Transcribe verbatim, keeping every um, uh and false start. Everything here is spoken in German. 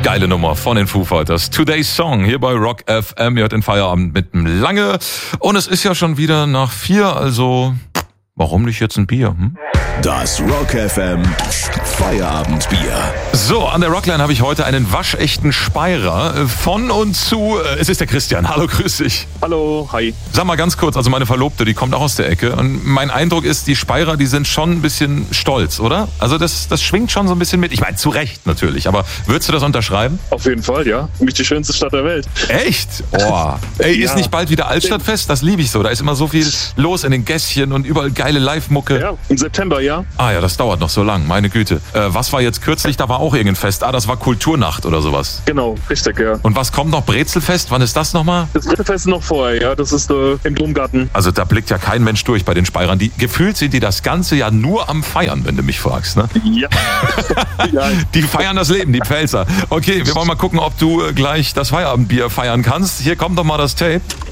Geile Nummer von den Foo Fighters. Today's Song hier bei Rock F M. Ihr hört den Feierabend mit dem Lange. Und es ist ja schon wieder nach vier, also warum nicht jetzt ein Bier? Hm? Das Rock F M Feierabendbier. So, an der Rockline habe ich heute einen waschechten Speirer von und zu. Es ist der Christian. Hallo, grüß dich. Hallo, hi. Sag mal ganz kurz, also meine Verlobte, die kommt auch aus der Ecke. Und mein Eindruck ist, die Speirer, die sind schon ein bisschen stolz, oder? Also das, das schwingt schon so ein bisschen mit. Ich meine, zu Recht natürlich, aber würdest du das unterschreiben? Auf jeden Fall, ja. Für mich die schönste Stadt der Welt. Echt? Oh. Ey, ist Ja. nicht bald wieder Altstadtfest? Das liebe ich so. Da ist immer so viel los in den Gässchen und überall geile Live-Mucke. Ja, im September, ja. Ah ja, das dauert noch so lang, meine Güte. Äh, was war jetzt kürzlich? Da war auch irgendein Fest. Ah, das war Kulturnacht oder sowas. Genau, richtig, ja. Und was kommt noch? Brezelfest? Wann ist das nochmal? Das dritte Fest ist noch vorher, ja. Das ist äh, im Domgarten. Also da blickt ja kein Mensch durch bei den Speirern. Die, gefühlt sind die das ganze Jahr nur am Feiern, wenn du mich fragst. Ne? Ja. ja. Die feiern das Leben, die Pfälzer. Okay, wir wollen mal gucken, ob du äh, gleich das Feierabendbier feiern kannst. Hier kommt doch mal das Tape.